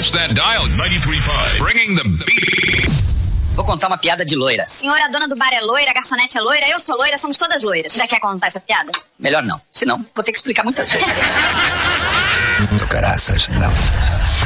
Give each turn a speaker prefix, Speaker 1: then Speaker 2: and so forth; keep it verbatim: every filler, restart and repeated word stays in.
Speaker 1: Watch that dial. ninety-three point five. Bringing the beat.
Speaker 2: Vou contar uma piada de loira.
Speaker 3: Senhora, a dona do bar é loira, a garçonete é loira, eu sou loira, somos todas loiras. Já quer contar essa piada?
Speaker 2: Melhor não. Senão, vou ter que explicar muitas vezes.
Speaker 4: Do caraças, não.